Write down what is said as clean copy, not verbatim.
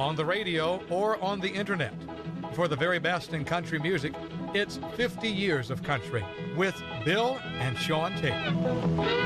on the radio, or on the internet. For the very best in country music, it's 50 Years of Country with Bill and Sean Tate.